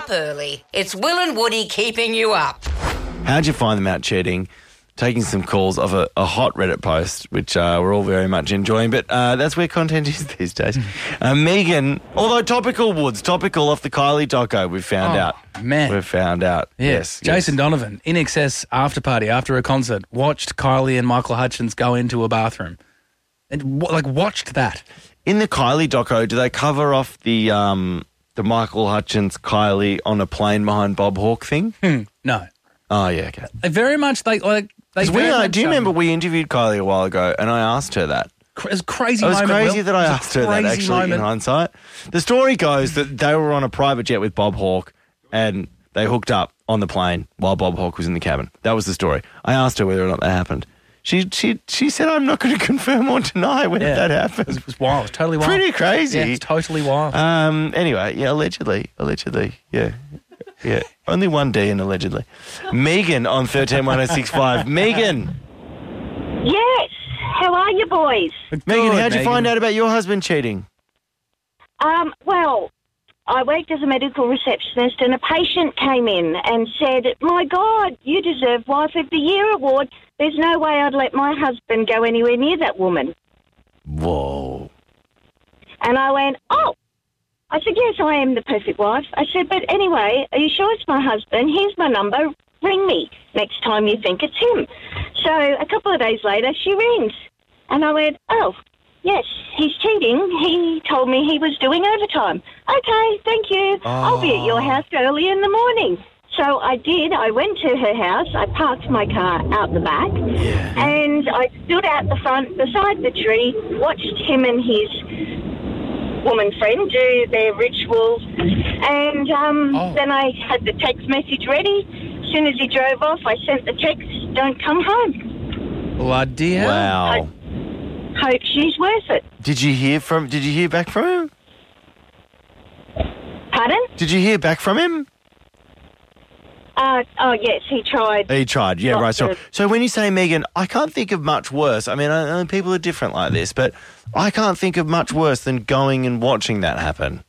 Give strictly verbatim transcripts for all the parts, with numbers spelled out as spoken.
up early. It's Will and Woody keeping you up. How'd you find them out cheating? Taking some calls of a, a hot Reddit post, which uh, we're all very much enjoying, but uh, that's where content is these days. uh, Megan, although topical, Woods, topical off the Kylie doco, we've found Oh, out. man. We've found out. Yeah. Yes. Jason yes. Donovan, in excess after party after a concert, watched Kylie and Michael Hutchins go into a bathroom. And w- like watched that. In the Kylie doco, do they cover off the um, the Michael Hutchins Kylie on a plane behind Bob Hawke thing? Hmm. No. Oh, yeah, okay. They very much like like they 'Cause we, very uh, much, do you um, remember we interviewed Kylie a while ago and I asked her that? It was a crazy It was moment, crazy Will. that I It was a asked her that, crazy actually, moment. in hindsight. The story goes that they were on a private jet with Bob Hawke and they hooked up on the plane while Bob Hawke was in the cabin. That was the story. I asked her whether or not that happened. She she she said, I'm not going to confirm or deny whether Yeah. that happened. It was wild. It was totally wild. Pretty crazy. Yeah, it's totally wild. Um. Anyway, yeah, allegedly. Allegedly, yeah. Yeah. Only one D in allegedly. Megan on thirteen one oh six five. Megan. Yes. How are you boys? Megan, Good, how'd you Megan. find out about your husband cheating? Um, well, I worked as a medical receptionist and a patient came in and said, my God, you deserve Wife of the Year award. There's no way I'd let my husband go anywhere near that woman. Whoa. And I went, oh. I said, yes, I am the perfect wife. I said, but anyway, are you sure it's my husband? Here's my number. Ring me next time you think it's him. So a couple of days later, she rings. And I went, oh, yes, he's cheating. He told me he was doing overtime. Okay, thank you. I'll be at your house early in the morning. So I did. I went to her house. I parked my car out the back. And I stood out the front beside the tree, watched him and his woman friend do their rituals, and um, Oh. then I had the text message ready. As soon as he drove off, I sent the text, don't come home. Bloody hell. Wow. Hope she's worth it. Did you hear from? Did you hear back from him? Pardon? Did you hear back from him? Uh, oh, yes, he tried. He tried. Yeah, Not right. So, good. so when you say Megan, I can't think of much worse. I mean, I, I mean, people are different like this, but I can't think of much worse than going and watching that happen.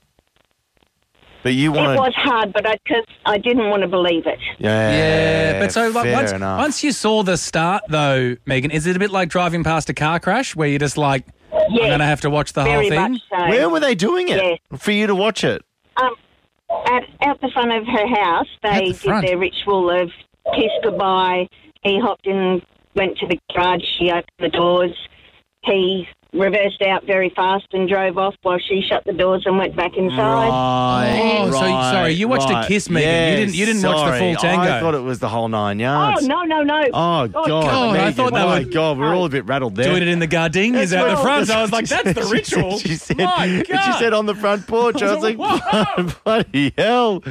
But you want It to? was hard, but I, cause I didn't want to believe it. Yeah, Yeah, but so like fair once, enough. once you saw the start, though, Megan, is it a bit like driving past a car crash where you're just like, I'm Yes, going to have to watch the very whole thing? much so. Where were they doing it Yeah. for you to watch it? Um, at, out the front of her house, At they the did front? their ritual of kiss goodbye. He hopped in, went to the garage, she opened the doors. He reversed out very fast and drove off while she shut the doors and went back inside. Right. Oh, so- right, sorry, you watched a right. kiss, Megan. You Yeah, didn't- you didn't watch the sorry. full tango. I thought it was the whole nine Oh, yards. no, no, no. Oh, God. God, I Megan, thought they my were- God, we're all a bit rattled there. Doing it in the gardenias That's out the what- front. So I was that's like, what that's she the said. ritual. She said, My God. she said on the front porch. I was like, Whoa. bloody hell.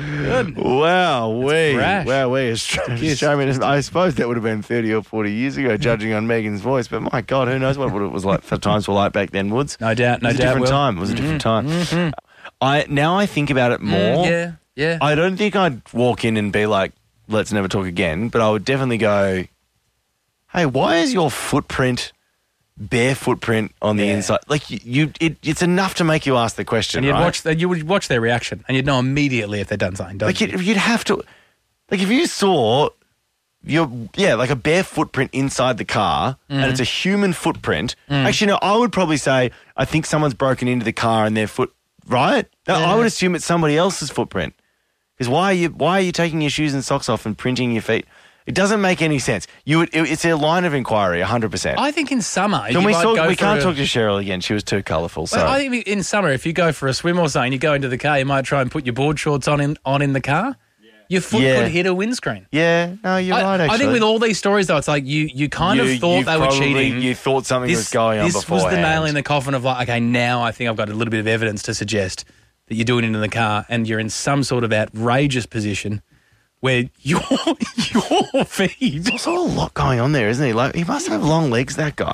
Wow, we. brash. Wow, we. Australian. I suppose that would have been thirty or forty years ago, judging on Megan's voice. But my God, who knows what it was like, the times were like back then, Woods. No doubt, no It was a doubt, different Will. time. It was a different time. I Now I think about it more. Mm, yeah, yeah. I don't think I'd walk in and be like, let's never talk again. But I would definitely go, hey, why is your footprint, bare footprint on the Yeah. inside? Like, you, you it, it's enough to make you ask the question, and you'd right? watch the, you would watch their reaction, and you'd know immediately if they'd done something. Don't like, you? you'd, you'd have to, like, if you saw your, yeah, like a bare footprint inside the car, and Mm-hmm. it's a human footprint. Mm. Actually, no, I would probably say, I think someone's broken into the car and their foot, right? No, I Yeah. would assume it's somebody else's footprint. Because why are you why are you taking your shoes and socks off and printing your feet? It doesn't make any sense. You would, it, it's a line of inquiry, one hundred percent. I think in summer, Can you we might talk, go we for can't a- talk to Cheryl again. She was too colourful. Well, I Sorry. think in summer, if you go for a swim or something, you go into the car, you might try and put your board shorts on in on in the car. Your foot Yeah. could hit a windscreen. Yeah, no, you're I, right, actually. I think with all these stories, though, it's like you you kind You- of thought you they were probably- cheating. You thought something this, was going on this was the beforehand. nail in the coffin of like, okay, now I think I've got a little bit of evidence to suggest that you're doing it in the car and you're in some sort of outrageous position where your your feet. There's also a lot going on there, isn't he? Like, he must have long legs, that guy.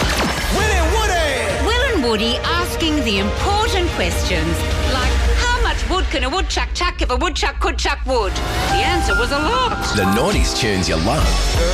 Will and Woody asking the important questions like how much wood can a woodchuck chuck if a woodchuck could chuck wood? The answer was a lot. The nineties tunes you love.